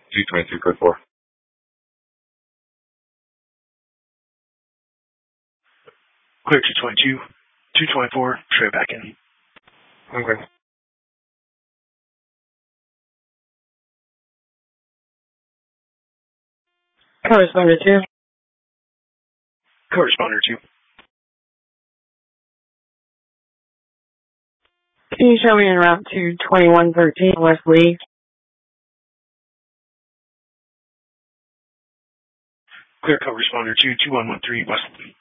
223, code 4. Clear 222, 224, straight back in. Okay. Corresponder 2. Corresponder 2. Can you show me en route to 2113 West Lee? Clear corresponder 2, 2113 West Lee.